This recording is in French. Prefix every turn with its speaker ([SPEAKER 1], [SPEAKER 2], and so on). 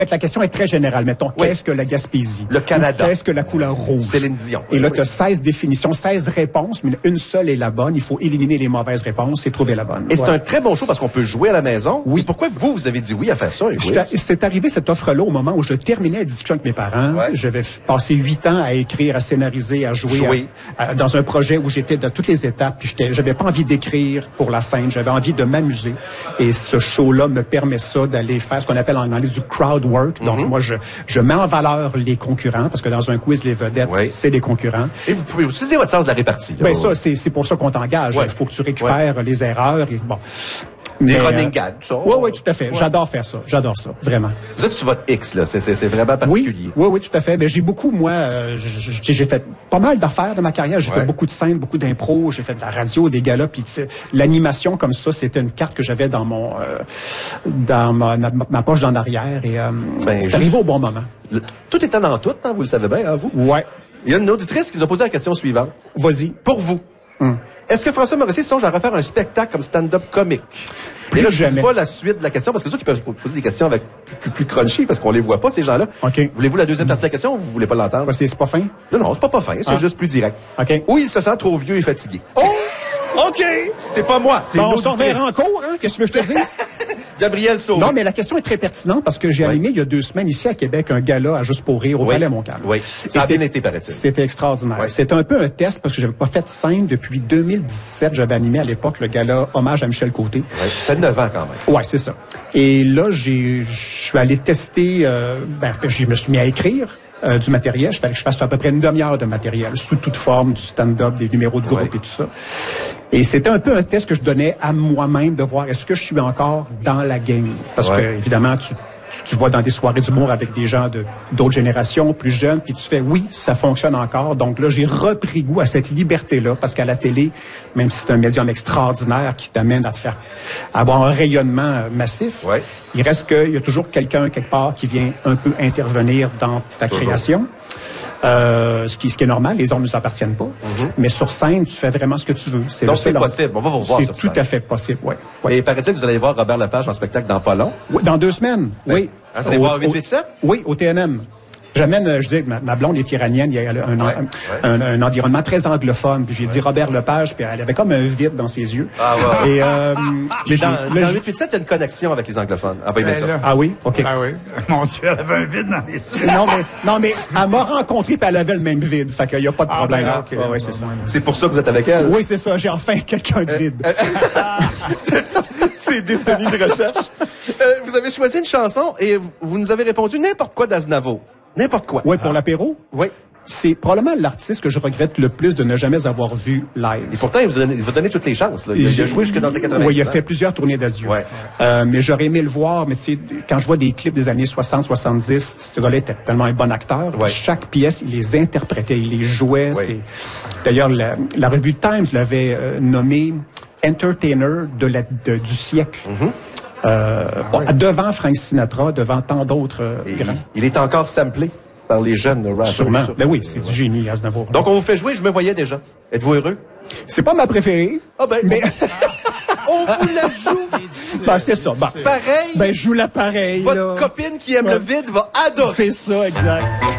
[SPEAKER 1] La question est très générale. Mettons,
[SPEAKER 2] Oui.
[SPEAKER 1] qu'est-ce que la Gaspésie?
[SPEAKER 2] Le Canada.
[SPEAKER 1] Qu'est-ce que la couleur rouge?
[SPEAKER 2] Céline Dion.
[SPEAKER 1] Et là,
[SPEAKER 2] Oui.
[SPEAKER 1] tu as 16 définitions, 16 réponses, mais une seule est la bonne. Il faut éliminer les mauvaises réponses et trouver la bonne.
[SPEAKER 2] Et c'est
[SPEAKER 1] Voilà.
[SPEAKER 2] un très bon show parce qu'on peut jouer à la maison.
[SPEAKER 1] Oui.
[SPEAKER 2] Et pourquoi vous avez dit oui à faire ça? un quiz?
[SPEAKER 1] C'est arrivé cette offre-là au moment où je terminais la discussion avec mes parents.
[SPEAKER 2] Ouais.
[SPEAKER 1] J'avais passé 8 ans à écrire, à scénariser, à jouer dans un projet où j'étais dans toutes les étapes. Puis j'avais pas envie d'écrire pour la scène, j'avais envie de m'amuser. Et ce show-là me permet ça d'aller faire ce qu'on appelle en anglais du crowd work. Donc moi, je mets en valeur les concurrents parce que dans un quiz, les vedettes, c'est les concurrents.
[SPEAKER 2] Et vous pouvez utiliser votre sens de la répartie. Là.
[SPEAKER 1] Ben ça, c'est pour ça qu'on t'engage. Il faut que tu récupères les erreurs. Et, bon.
[SPEAKER 2] Les running gags, ça.
[SPEAKER 1] Oui, tout à fait. Ouais. J'adore faire ça. J'adore ça, vraiment.
[SPEAKER 2] Vous êtes sur votre X, là. C'est vraiment particulier.
[SPEAKER 1] Oui, tout à fait. Ben, j'ai beaucoup, moi, j'ai fait pas mal d'affaires de ma carrière. J'ai fait beaucoup de scènes, beaucoup d'impro. J'ai fait de la radio, des galas. Puis l'animation comme ça, c'était une carte que j'avais dans mon, dans ma poche d'en arrière. Et c'est arrivé au bon moment.
[SPEAKER 2] Tout étant dans tout, hein, vous le savez bien, hein, vous?
[SPEAKER 1] Ouais.
[SPEAKER 2] Il y a une auditrice qui nous a posé la question suivante.
[SPEAKER 1] Vas-y.
[SPEAKER 2] Pour vous. Est-ce que François Morrissey songe à refaire un spectacle comme stand-up comique? Et là, je ne dis pas la suite de la question, parce que ceux qui peuvent poser des questions avec plus crunchy, parce qu'on les voit pas, ces gens-là.
[SPEAKER 1] OK.
[SPEAKER 2] Voulez-vous la deuxième partie de la question ou vous voulez pas l'entendre?
[SPEAKER 1] C'est pas fin?
[SPEAKER 2] Non, c'est pas fin, c'est juste plus direct.
[SPEAKER 1] OK.
[SPEAKER 2] Ou il se sent trop vieux et fatigué.
[SPEAKER 1] Oh! OK!
[SPEAKER 2] C'est pas moi, c'est
[SPEAKER 1] on
[SPEAKER 2] une
[SPEAKER 1] se reverra en cours, hein? Qu'est-ce que tu veux que je te dise?
[SPEAKER 2] Gabriel Sauvé.
[SPEAKER 1] Non, mais la question est très pertinente parce que j'ai animé il y a 2 semaines ici à Québec un gala à Juste pour rire au Palais Montcalm.
[SPEAKER 2] Oui, ça a bien été, paraît-il.
[SPEAKER 1] C'était extraordinaire. C'était un peu un test parce que j'avais pas fait de scène depuis 2017. J'avais animé à l'époque le gala Hommage à Michel Côté.
[SPEAKER 2] Ça fait 9 ans quand même.
[SPEAKER 1] Ouais, c'est ça. Et là, je suis allé tester, je me suis mis à écrire du matériel. Il fallait que je fasse à peu près une demi-heure de matériel, sous toute forme, du stand-up, des numéros de groupe et tout ça. Et c'était un peu un test que je donnais à moi-même de voir est-ce que je suis encore dans la game. Parce que, évidemment, tu vas dans des soirées d'humour avec des gens d'autres générations, plus jeunes, puis tu fais oui, ça fonctionne encore. Donc là, j'ai repris goût à cette liberté-là, parce qu'à la télé, même si c'est un médium extraordinaire qui t'amène à te faire avoir un rayonnement massif, il reste qu'il y a toujours quelqu'un quelque part qui vient un peu intervenir dans ta création. Ce qui est normal, les ordres ne nous appartiennent pas. Mais sur scène, tu fais vraiment ce que tu veux.
[SPEAKER 2] Donc c'est possible. On va vous voir sur
[SPEAKER 1] scène. C'est tout à fait possible, oui.
[SPEAKER 2] Et paraît-il que vous allez voir Robert Lepage en spectacle dans pas long?
[SPEAKER 1] Oui, dans 2 semaines, oui.
[SPEAKER 2] Vous allez voir 887?
[SPEAKER 1] Oui, au TNM. J'amène, je dis, ma blonde est iranienne, il y a un environnement très anglophone. Puis j'ai dit Robert Lepage, puis elle avait comme un vide dans ses yeux.
[SPEAKER 2] Ah ouais.
[SPEAKER 1] Et
[SPEAKER 2] mais dans 887, il y a une connexion avec les anglophones. Ah, ben, ça.
[SPEAKER 1] Ah oui, ok.
[SPEAKER 3] Ah oui. Mon Dieu, elle avait un vide dans les yeux.
[SPEAKER 1] non, mais elle m'a rencontré puis elle avait le même vide. Fait qu'il y a pas de problème.
[SPEAKER 3] Ben, okay.
[SPEAKER 1] Oui, c'est ça.
[SPEAKER 2] C'est pour ça que vous êtes avec elle?
[SPEAKER 1] Oui, c'est ça. J'ai enfin quelqu'un de vide.
[SPEAKER 2] C'est des décennies de recherche. Vous avez choisi une chanson et vous nous avez répondu n'importe quoi d'Aznavour. N'importe quoi.
[SPEAKER 1] Oui, pour l'apéro?
[SPEAKER 2] Oui.
[SPEAKER 1] C'est probablement l'artiste que je regrette le plus de ne jamais avoir vu live.
[SPEAKER 2] Et pourtant, il vous donne toutes les chances. Là. Il a joué jusque dans ses 80 ans.
[SPEAKER 1] Oui, il a fait plusieurs tournées d'adieu.
[SPEAKER 2] Ouais.
[SPEAKER 1] Mais j'aurais aimé le voir. Mais tu sais, quand je vois des clips des années 60, 70, ce gars-là était tellement un bon acteur.
[SPEAKER 2] Ouais.
[SPEAKER 1] Chaque pièce, il les interprétait, il les jouait.
[SPEAKER 2] Ouais.
[SPEAKER 1] D'ailleurs, la revue Times l'avait nommé entertainer du siècle. Devant Frank Sinatra, devant tant d'autres grands.
[SPEAKER 2] Il est encore samplé par les jeunes rappers.
[SPEAKER 1] Sûrement. Ben oui, c'est du génie, Aznavour.
[SPEAKER 2] Donc, on vous fait jouer, je me voyais déjà. Êtes-vous heureux?
[SPEAKER 1] C'est pas ma préférée.
[SPEAKER 2] Ah ben,
[SPEAKER 1] mais...
[SPEAKER 2] on vous la joue.
[SPEAKER 1] Ben, c'est ça. Ben,
[SPEAKER 2] pareil.
[SPEAKER 1] Ben, je joue la pareille.
[SPEAKER 2] Votre copine qui aime le vide va adorer.
[SPEAKER 1] C'est ça, exact.